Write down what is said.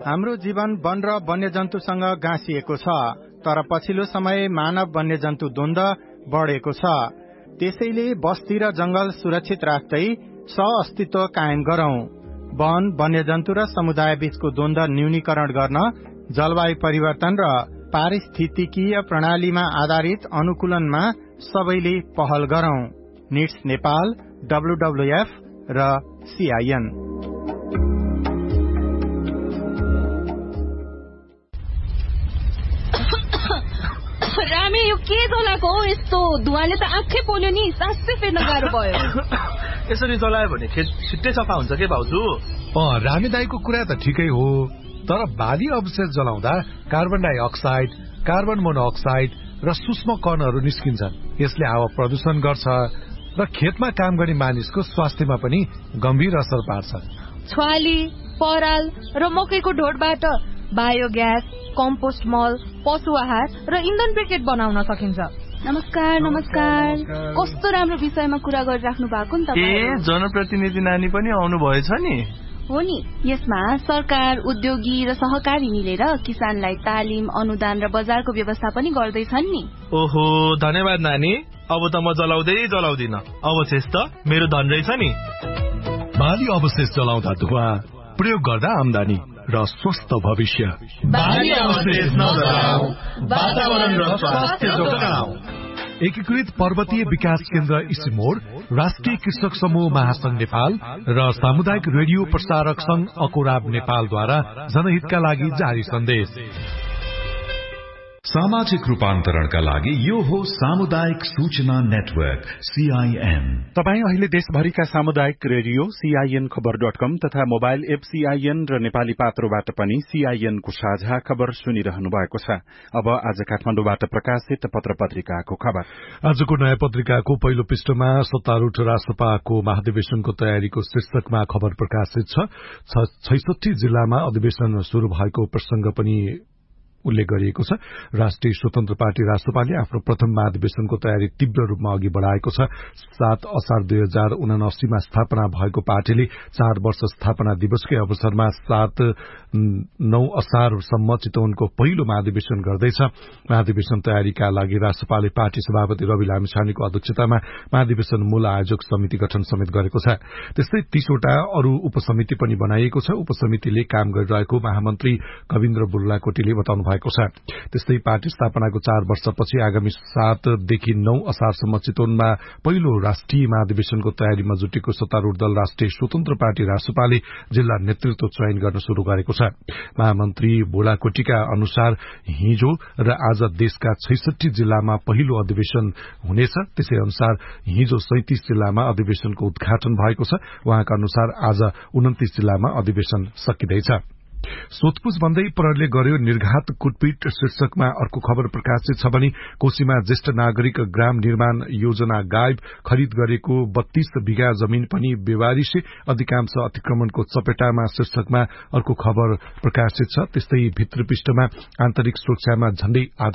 हाम्रो जीवन वन र वन्यजन्तुसँग गाँसिएको छ, तर पछिल्लो समय मानव वन्यजन्तु द्वन्द बढेको छ। त्यसैले बस्ती र जंगल सुरक्षित राख्दै सह-अस्तित्व कायम गरौं। वन, वन्यजन्तु र समुदाय बीचको द्वन्द न्यूनीकरण गर्न जलवायु परिवर्तन र पारिस्थितिकीय प्रणालीमा आधारित अनुकूलनमा सबैले पहल गरौं। निट्स नेपाल, WWF र CIN। रामे, यो के जलाको हो यस्तो? धुवाले त आँखै पोल्यो नि, सासै फेर्न गाह्रो भयो। यसरी जलायो भने खेत छिट्टै सफा हुन्छ के भाउजू? रामे दाईको कुरा त ठिकै हो, तर बाली अवशेष जलाउँदा कार्बन डाइअक्साइड, कार्बन मोनोअक्साइड र सूक्ष्म कणहरू निस्किन्छन्। यसले हावा प्रदूषण गर्छ र खेतमा काम गर्ने मानिसको स्वास्थ्यमा पनि गम्भीर असर पार्छ। छ्वाली, पराल र मकैको ढोडबाट बायोग्यास, कम्पोस्ट मल, पशु आहार र इन्धन ब्रिकेट बनाउन सकिन्छ। नमस्कार। कस्तो राम्रो विषयमा कुरा गरिराख्नु भएको नि तपाईँ। जनप्रतिनिधि नानी पनि आउनु भएछ नि? हो नि, यसमा सरकार, उद्योगी र सहकारी मिलेर किसानलाई तालिम, अनुदान र बजारको व्यवस्था पनि गर्दैछन् नि। ओहो, धन्यवाद नानी। अब त म जलाउँदिन। अवशेष त मेरो धन रहेछ नि। बाली अवशेष जलाउँदा धुवा, प्रयोग गर्दा आम्दानी र स्वस्थ भविष्य। बाली अवशेष नजलाऊ, वातावरण र स्वास्थ्य जोगाऊ। एकीकृत पर्वतीय विकास केन्द्र इसिमोड, राष्ट्रिय कृषक समूह महासंघ नेपाल र सामुदायिक रेडियो प्रसारक संघ अकोराब नेपालद्वारा जनहितका लागि जारी सन्देश। सामाजिक रूपान्तरणका लागि यो हो सामुदायिक सूचना नेटवर्क CIN। तपाईँ अहिले देशभरिका सामुदायिक रेडियो CIN खबर.com तथा मोबाइल एप CIN र नेपाली पात्रोबाट पनि CIN को साझा खबर सुनिरहनु भएको छ। अब आज काठमाडौँबाट प्रकाशित पत्र पत्रिकाको खबर। आजको नयाँ पत्रिकाको पहिलो पृष्ठमा सत्तारूढ रासपाको महाधिवेशनको तयारीको शीर्षकमा खबर प्रकाशित छ। 66 जिल्लामा अधिवेशन शुरू भएको प्रसंग पनि उल्लेख गरिएको छ। राष्ट्रिय स्वतन्त्र पार्टी रासपाले आफ्नो प्रथम महाधिवेशनको तयारी तीव्र रूपमा अघि बढ़ाएको छ। 7 असार 2079 मा स्थापना भएको पार्टीले 4 वर्ष स्थापना दिवसकै अवसरमा 7-9 असारसम्म चितवनको पहिलो महाधिवेशन गर्दैछ। महाधिवेशन तयारीका लागि रासपाले पार्टी सभापति रवि लामिछानेको अध्यक्षतामा महाधिवेशन मूल आयोजक समिति गठन समेत गरेको छ। त्यस्तै 30 वटा अरू उपसमिति पनि बनाइएको छ। उपसमितिले काम गरिरहेको महामन्त्री कविन्द्र बुर्लाकोटीले बताउनु भएको छ। त्यस्तै पार्टी स्थापनाको 4 वर्षपछि आगामी 7 देखि 9 असारसम्म चितवनमा पहिलो राष्ट्रिय महाधिवेशनको तयारीमा जुटेको सत्तारूढ दल राष्ट्रिय स्वतन्त्र पार्टी रासपाले जिल्ला नेतृत्व चयन गर्न शुरू गरेको छ। महामन्त्री बुर्लाकोटीका अनुसार हिजो र आज देशका 66 जिल्लामा पहिलो अधिवेशन हुनेछ। त्यसै अनुसार हिजो 37 जिल्लामा अधिवेशनको उद्घाटन भएको छ। उहाँका अनुसार आज 29 जिल्लामा अधिवेशन सकिँदैछ। सोधपुछ भन्दै प्रहरीले गर्यो निर्घात कुटपिट शीर्षकमा अर्को खबर प्रकाशित छ भने कोशीमा ज्येष्ठ नागरिक ग्राम निर्माण योजना गायब, खरिद गरेको 32 बिघा जमीन पनि बेवारिसे, अधिकांश अतिक्रमणको चपेटामा शीर्षकमा अर्को खबर प्रकाशित छ। त्यस्तै भित्र पृष्ठमा आन्तरिक सुरक्षामा झण्डै